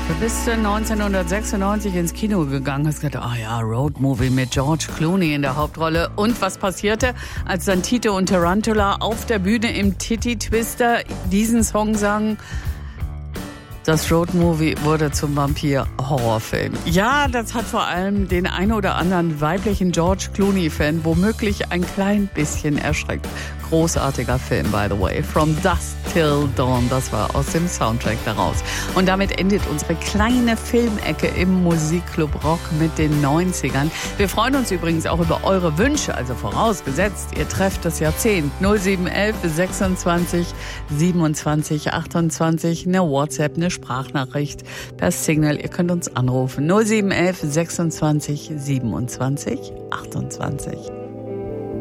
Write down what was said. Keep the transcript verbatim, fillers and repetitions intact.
Du bist neunzehnhundertsechsundneunzig ins Kino gegangen, hast gedacht, ah ja, Roadmovie mit George Clooney in der Hauptrolle. Und was passierte, als dann Tito und Tarantula auf der Bühne im Titty Twister diesen Song sangen? Das Roadmovie wurde zum Vampir-Horrorfilm. Ja, das hat vor allem den ein oder anderen weiblichen George Clooney-Fan womöglich ein klein bisschen erschreckt. Großartiger Film, by the way. From Dusk Till Dawn, das war aus dem Soundtrack daraus. Und damit endet unsere kleine Filmecke im Musikclub Rock mit den neunzigern. Wir freuen uns übrigens auch über eure Wünsche, also vorausgesetzt, ihr trefft das Jahrzehnt. null sieben eins eins sechsundzwanzig siebenundzwanzig achtundzwanzig, eine WhatsApp, eine Sprachnachricht per Signal. Ihr könnt uns anrufen. null sieben eins eins sechsundzwanzig siebenundzwanzig achtundzwanzig.